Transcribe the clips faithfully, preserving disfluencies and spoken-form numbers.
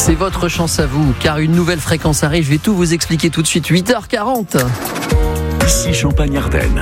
C'est votre chance à vous, car une nouvelle fréquence arrive. Je vais tout vous expliquer tout de suite. huit heures quarante. Ici Champagne-Ardenne.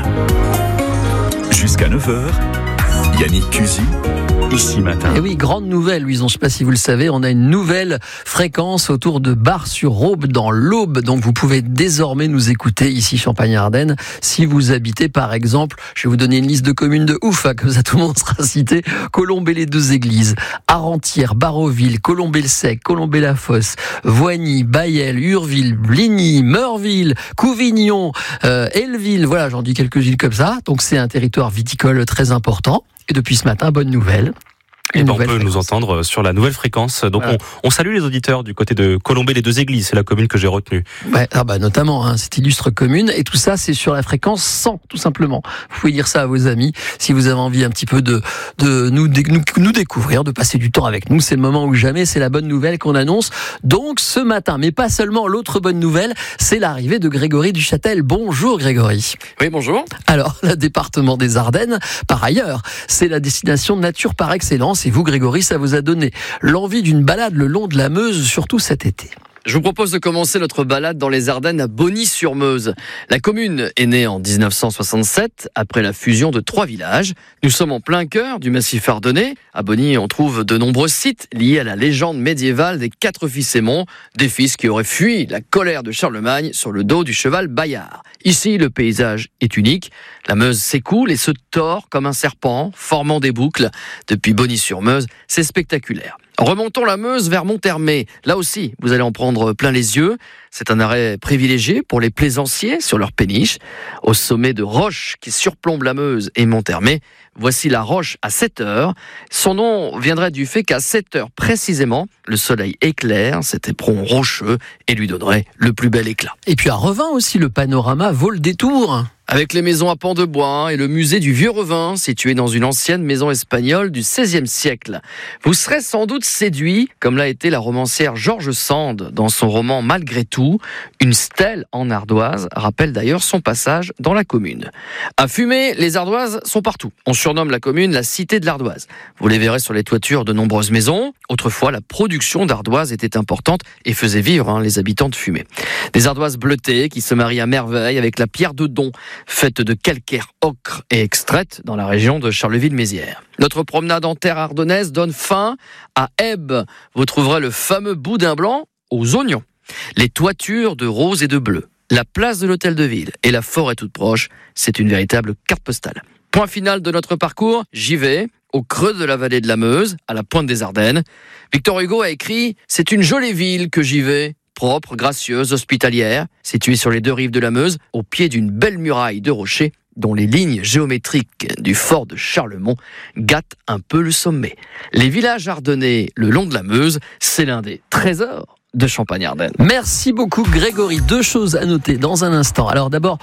Jusqu'à neuf heures, Yannick Cusy. Ici matin. Et oui, grande nouvelle, Louison, je ne sais pas si vous le savez, on a une nouvelle fréquence autour de Bar-sur-Aube dans l'Aube, donc vous pouvez désormais nous écouter ici Champagne-Ardenne. Si vous habitez par exemple, je vais vous donner une liste de communes de ouf, hein, comme ça tout le monde sera cité, Colombey-les-Deux-Églises, Arrentières, Barroville, Colombey-le-Sec, Colombey-la-Fosse, Voigny, Bailleul, Urville, Bligny, Meurville, Couvignon, euh, Elleville, voilà, j'en dis quelques villes comme ça, donc c'est un territoire viticole très important. Et depuis ce matin, bonne nouvelle. Et ben on peut fréquence. Nous entendre sur la nouvelle fréquence. Donc voilà. on, on salue les auditeurs du côté de Colombey-les-Deux-Églises, c'est la commune que j'ai retenue. Ouais, ah bah notamment hein, cette illustre commune, et tout ça c'est sur la fréquence cent tout simplement. Vous pouvez dire ça à vos amis si vous avez envie un petit peu de de nous nous, nous découvrir, de passer du temps avec nous. C'est le moment où jamais, c'est la bonne nouvelle qu'on annonce. Donc ce matin, mais pas seulement. L'autre bonne nouvelle, c'est l'arrivée de Grégory Duchâtel. Bonjour Grégory. Oui, bonjour. Alors le département des Ardennes, par ailleurs, c'est la destination de nature par excellence. Et vous, Grégory, ça vous a donné l'envie d'une balade le long de la Meuse, surtout cet été. Je vous propose de commencer notre balade dans les Ardennes à Bonny-sur-Meuse. La commune est née en dix-neuf cent soixante-sept, après la fusion de trois villages. Nous sommes en plein cœur du massif ardennais. À Bonny, on trouve de nombreux sites liés à la légende médiévale des quatre fils aimants, des fils qui auraient fui la colère de Charlemagne sur le dos du cheval Bayard. Ici, le paysage est unique. La Meuse s'écoule et se tord comme un serpent, formant des boucles. Depuis Bonny-sur-Meuse, c'est spectaculaire. Remontons la Meuse vers Monthermé. Là aussi, vous allez en prendre plein les yeux. C'est un arrêt privilégié pour les plaisanciers sur leur péniche. Au sommet de roches qui surplombent la Meuse et Monthermé, voici la roche à sept heures. Son nom viendrait du fait qu'à sept heures précisément, le soleil éclaire cet éperon rocheux et lui donnerait le plus bel éclat. Et puis à Revin aussi, le panorama vaut le détour. Avec les maisons à pans de bois et le musée du Vieux Revin, situé dans une ancienne maison espagnole du seizième siècle. Vous serez sans doute séduit, comme l'a été la romancière George Sand dans son roman Malgré tout. Une stèle en ardoise rappelle d'ailleurs son passage dans la commune. À Fumay, les ardoises sont partout. On surnomme la commune la cité de l'ardoise. Vous les verrez sur les toitures de nombreuses maisons. Autrefois, la production d'ardoises était importante et faisait vivre hein, les habitants de Fumay. Des ardoises bleutées qui se marient à merveille avec la pierre de Don, faite de calcaire ocre et extraite dans la région de Charleville-Mézières. Notre promenade en terre ardennaise donne fin à Ebbe. Vous trouverez le fameux boudin blanc aux oignons, les toitures de rose et de bleu, la place de l'hôtel de ville et la forêt toute proche. C'est une véritable carte postale. Point final de notre parcours, j'y vais, au creux de la vallée de la Meuse, à la pointe des Ardennes. Victor Hugo a écrit « C'est une jolie ville que j'y vais ». Propre, gracieuse, hospitalière, située sur les deux rives de la Meuse, au pied d'une belle muraille de rochers, dont les lignes géométriques du fort de Charlemont gâtent un peu le sommet. Les villages ardennais le long de la Meuse, c'est l'un des trésors de Champagne-Ardenne. Merci beaucoup Grégory. Deux choses à noter dans un instant. Alors d'abord,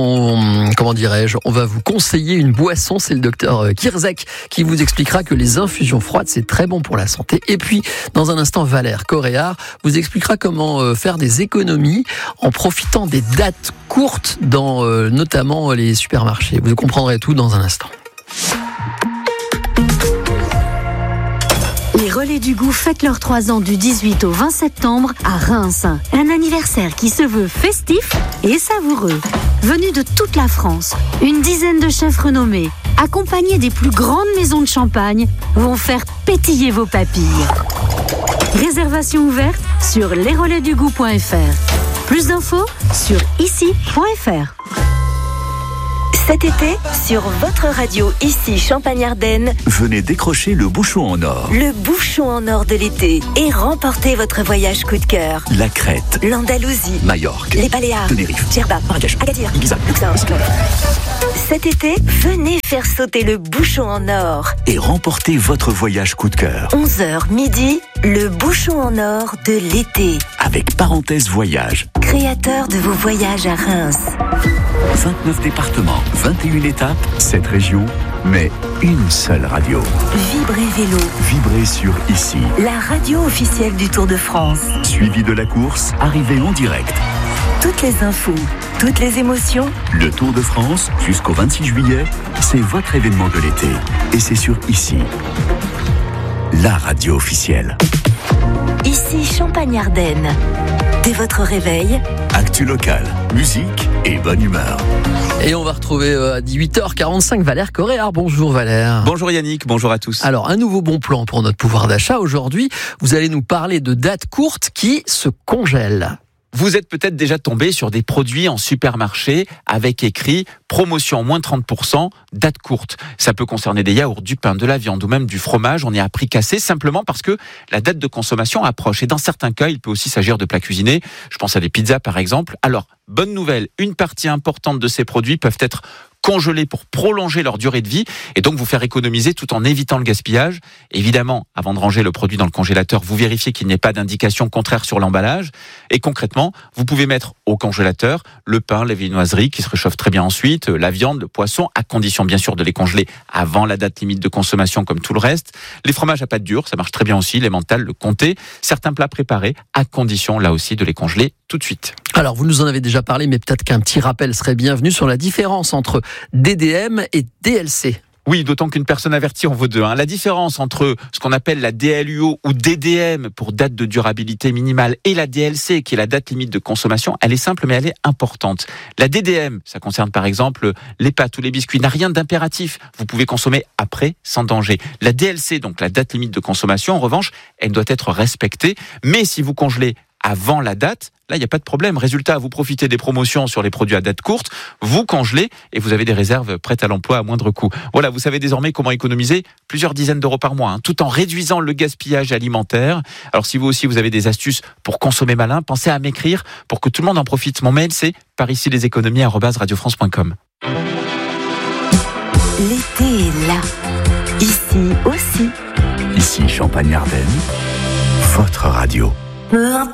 on, comment dirais-je, on va vous conseiller une boisson. C'est le docteur Kirzek qui vous expliquera que les infusions froides, c'est très bon pour la santé. Et puis, dans un instant, Valère Coréard vous expliquera comment faire des économies en profitant des dates courtes dans euh, notamment les supermarchés. Vous comprendrez tout dans un instant. Les Relais du Goût fêtent leurs trois ans du dix-huit au vingt septembre à Reims. Un anniversaire qui se veut festif et savoureux. Venus de toute la France, une dizaine de chefs renommés, accompagnés des plus grandes maisons de champagne, vont faire pétiller vos papilles. Réservation ouverte sur les relais du goût point f r. Plus d'infos sur ici point f r. Cet été, sur votre radio ici Champagne-Ardenne, venez décrocher le bouchon en or. Le bouchon en or de l'été et remportez votre voyage coup de cœur. La Crète, l'Andalousie, Majorque, les Baléares, Tenerife, Djerba, Marrakech, Agadir, Ibiza, Luxembourg. Cet été, venez faire sauter le bouchon en or. Et remportez votre voyage coup de cœur. onze heures midi, le bouchon en or de l'été. Avec Parenthèse Voyage. Créateur de vos voyages à Reims. vingt-neuf départements, vingt et une étapes, sept régions, mais une seule radio. Vibrez Vélo. Vibrez sur Ici. La radio officielle du Tour de France. Suivi de la course, arrivée en direct. Toutes les infos, toutes les émotions. Le Tour de France, jusqu'au vingt-six juillet, c'est votre événement de l'été. Et c'est sur Ici. La radio officielle. Ici Champagne-Ardenne. Dès votre réveil, Actu locale, musique et bonne humeur. Et on va retrouver à dix-huit heures quarante-cinq Valère Coréard. Bonjour Valère. Bonjour Yannick, bonjour à tous. Alors, un nouveau bon plan pour notre pouvoir d'achat. Aujourd'hui, vous allez nous parler de dates courtes qui se congèlent. Vous êtes peut-être déjà tombé sur des produits en supermarché avec écrit promotion moins trente pour cent, date courte. Ça peut concerner des yaourts, du pain, de la viande ou même du fromage. On est à prix cassé simplement parce que la date de consommation approche. Et dans certains cas, il peut aussi s'agir de plats cuisinés. Je pense à des pizzas par exemple. Alors, bonne nouvelle, une partie importante de ces produits peuvent être congelés pour prolonger leur durée de vie et donc vous faire économiser tout en évitant le gaspillage. Évidemment, avant de ranger le produit dans le congélateur, vous vérifiez qu'il n'y ait pas d'indication contraire sur l'emballage. Et concrètement, vous pouvez mettre au congélateur le pain, les viennoiseries qui se réchauffent très bien ensuite, la viande, le poisson, à condition bien sûr de les congeler avant la date limite de consommation comme tout le reste. Les fromages à pâte dure, ça marche très bien aussi, les mentales, le comté. Certains plats préparés, à condition là aussi de les congeler tout de suite. Alors, vous nous en avez déjà parlé, mais peut-être qu'un petit rappel serait bienvenu sur la différence entre D D M et D L C. Oui, d'autant qu'une personne avertie en vaut deux. Hein. La différence entre ce qu'on appelle la D L U O ou D D M pour date de durabilité minimale et la D L C qui est la date limite de consommation, elle est simple mais elle est importante. La D D M, ça concerne par exemple les pâtes ou les biscuits, n'a rien d'impératif. Vous pouvez consommer après sans danger. La D L C, donc la date limite de consommation, en revanche, elle doit être respectée. Mais si vous congelez avant la date, là, il n'y a pas de problème. Résultat, vous profitez des promotions sur les produits à date courte, vous congelez et vous avez des réserves prêtes à l'emploi à moindre coût. Voilà, vous savez désormais comment économiser plusieurs dizaines d'euros par mois, hein, tout en réduisant le gaspillage alimentaire. Alors, si vous aussi, vous avez des astuces pour consommer malin, pensez à m'écrire pour que tout le monde en profite. Mon mail, c'est par ici les économies arobase radio france point com. l'été est là. Ici aussi. Ici Champagne-Ardenne, votre radio.